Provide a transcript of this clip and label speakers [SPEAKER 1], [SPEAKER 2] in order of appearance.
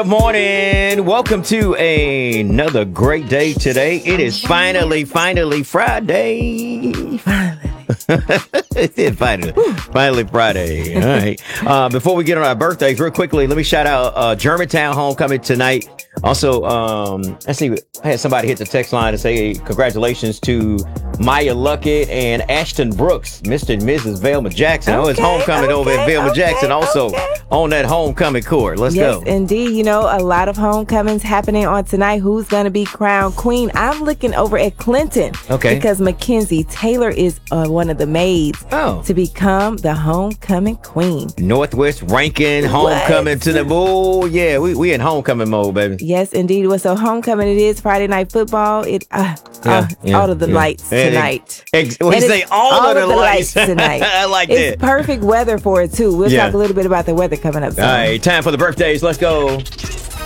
[SPEAKER 1] Good morning. Welcome to another great day today. It is finally Friday. It's finally Friday. All right. Before we get on our birthdays, real quickly, let me shout out Germantown homecoming tonight. Also, let's see, I had somebody hit the text line and say congratulations to Maya Luckett and Ashton Brooks, Mr. and Mrs. Velma Jackson. It's homecoming over at Velma Jackson, also on that homecoming court. Let's go.
[SPEAKER 2] Yes, indeed. You know, a lot of homecomings happening on tonight. Who's going to be crowned queen? I'm looking over at Clinton.
[SPEAKER 1] Okay.
[SPEAKER 2] Because Mackenzie Taylor is one of the maids to become the homecoming queen.
[SPEAKER 1] Northwest Rankin homecoming to the bull. Yeah, we in homecoming mode, baby.
[SPEAKER 2] Yes, indeed. Well, so homecoming it is. Friday night football. All of the lights tonight.
[SPEAKER 1] We say all of the lights
[SPEAKER 2] tonight.
[SPEAKER 1] I like that.
[SPEAKER 2] It's perfect weather for it too. We'll talk a little bit about the weather coming up soon.
[SPEAKER 1] All right, time for the birthdays. Let's go.